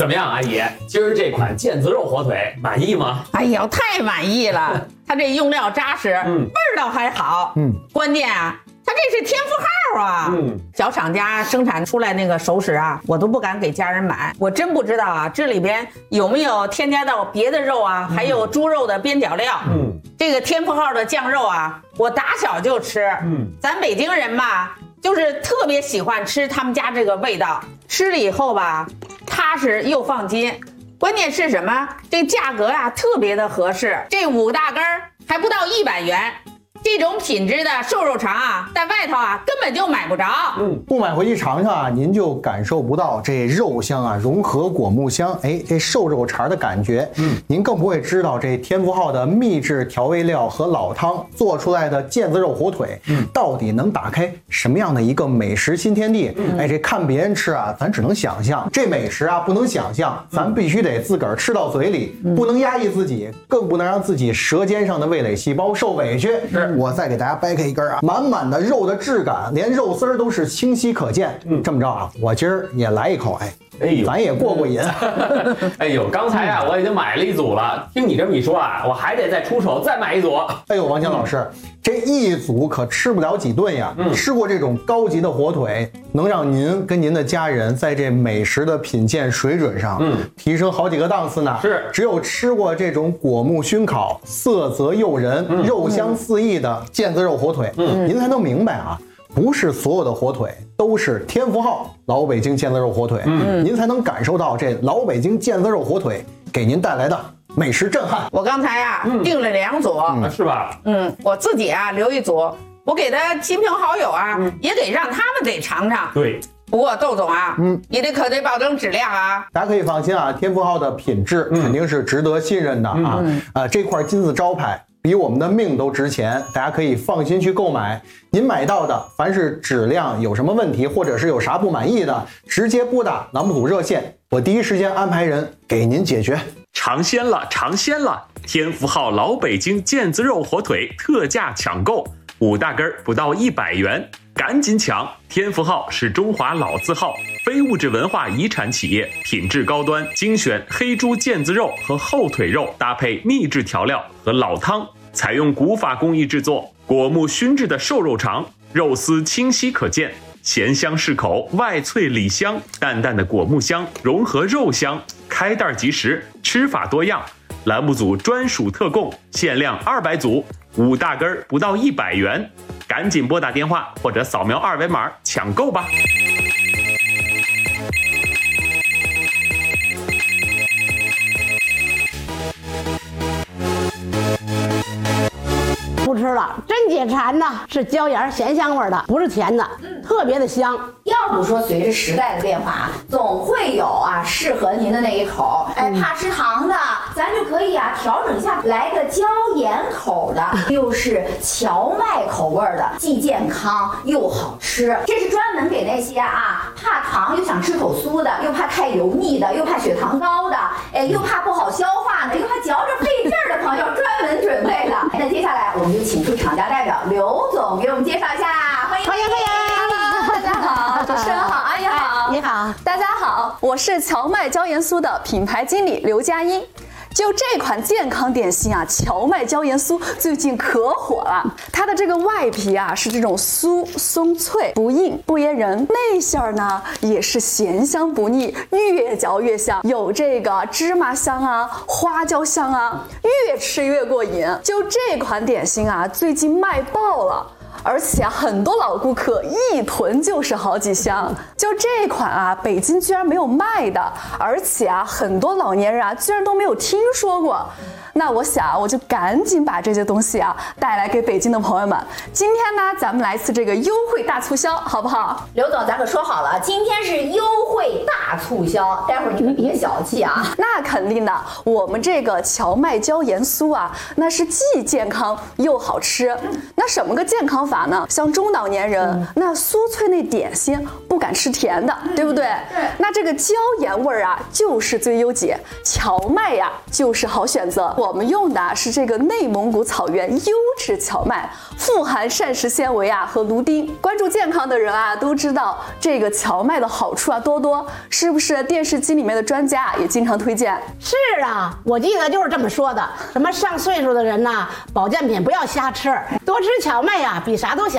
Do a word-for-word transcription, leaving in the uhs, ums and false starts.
怎么样，阿姨？今儿这款腱子肉火腿满意吗？ 哎呦，太满意了！它这用料扎实，嗯，味儿倒还好，嗯，关键啊，它这是天福号啊，嗯，小厂家生产出来那个熟食啊，我都不敢给家人买，我真不知道啊，这里边有没有添加到别的肉啊，还有猪肉的边角料，嗯，这个天福号的酱肉啊，我打小就吃，嗯，咱北京人嘛，就是特别喜欢吃他们家这个味道，吃了以后吧，踏实又放心。关键是什么？这价格啊特别的合适，这五大根还不到一百元。这种品质的瘦肉肠啊，在外头啊根本就买不着。 嗯，不买回去尝尝啊，您就感受不到这肉香啊融合果木香，哎，这瘦肉肠的感觉。嗯，您更不会知道这天福号的秘制调味料和老汤做出来的腱子肉火腿，嗯，到底能打开什么样的一个美食新天地？嗯，哎，这看别人吃啊，咱只能想象，这美食啊不能想象，咱必须得自个儿吃到嘴里，嗯、不能压抑自己，更不能让自己舌尖上的味蕾细胞受委屈。是。我再给大家掰开一根啊，满满的肉的质感，连肉丝儿都是清晰可见。嗯，这么着啊，我今儿也来一口，哎，哎呦，咱也过过瘾。 哎呦，刚才啊我已经买了一组了，听你这么一说啊，我还得再出手再买一组。 哎呦，王强老师，嗯、这一组可吃不了几顿呀。嗯，吃过这种高级的火腿，能让您跟您的家人在这美食的品鉴水准上，嗯，提升好几个档次呢。是，只有吃过这种果木熏烤、色泽诱人、嗯、肉香四溢的腱子肉火腿，嗯，您才能明白啊，不是所有的火腿都是天福号老北京腱子肉火腿，嗯，您才能感受到这老北京腱子肉火腿给您带来的美食震撼。 我刚才啊、嗯、订了两组、 嗯，是吧？ 嗯，我自己啊留一组，我给他亲朋好友啊、嗯、也得让他们得尝尝。对。不过窦总啊，嗯，你得可得保证质量啊。 大家可以放心啊，天福号的品质肯定是值得信任的啊。嗯、啊，这块金字招牌比我们的命都值钱，大家可以放心去购买。您买到的，凡是质量有什么问题，或者是有啥不满意的，直接拨打栏目组热线，我第一时间安排人给您解决。 尝鲜了，尝鲜了！天福号老北京腱子肉火腿特价抢购，五大根不到一百元。赶紧抢！天福号是中华老字号非物质文化遗产企业，品质高端，精选黑猪腱子肉和后腿肉，搭配秘制调料和老汤，采用古法工艺制作，果木熏制的瘦肉肠，肉丝清晰可见，咸香适口，外脆里香，淡淡的果木香融合肉香，开袋即食，吃法多样。栏目组专属特供，限量二百组，五大根不到一百元。赶紧拨打电话或者扫描二维码抢购吧。 不吃了，真解馋呐！是椒盐咸香味的，不是甜的，嗯、特别的香。 要不说随着时代的变化，总会有啊适合您的那一口。哎，怕吃糖的，咱就可以啊调整一下，来个椒盐口的，又是荞麦口味的，既健康又好吃。这是专门给那些啊怕糖又想吃口酥的，又怕太油腻的，又怕血糖高的，哎，又怕不好消化的，又怕嚼着费劲儿的朋友专门准备的。那接下来我们就请出厂家代表刘总给我们介绍一下，欢迎欢迎欢迎！ 大家好，主持人好，阿姨好， 你好， 大家好，我是荞麦椒盐酥的品牌经理刘佳音。就这款健康点心啊，荞麦椒盐酥最近可火了。它的这个外皮啊是这种酥松脆，不硬不噎人，内馅儿呢也是咸香不腻，越嚼越香，有这个芝麻香啊、花椒香啊，越吃越过瘾。就这款点心啊，最近卖爆了。而且啊，很多老顾客一囤就是好几箱。就这款啊，北京居然没有卖的，而且啊，很多老年人啊，居然都没有听说过。那我想，我就赶紧把这些东西啊带来给北京的朋友们。今天呢，咱们来次这个优惠大促销，好不好？ 刘总，咱可说好了，今天是优惠大促销，待会儿你们别小气啊。 那肯定的，我们这个荞麦椒盐酥啊，那是既健康又好吃。那什么个健康法呢？像中老年人，嗯、那酥脆那点心不敢吃甜的，嗯、对不对？对。那这个椒盐味儿啊，就是最优解，荞麦呀、啊，就是好选择。我们用的是这个内蒙古草原优质荞麦，富含膳食纤维啊和芦丁。关注健康的人啊都知道，这个荞麦的好处啊多多。 多，是不是电视机里面的专家也经常推荐？ 是啊，我记得就是这么说的。什么上岁数的人呐，保健品不要瞎吃，多吃荞麦呀，比啥都强。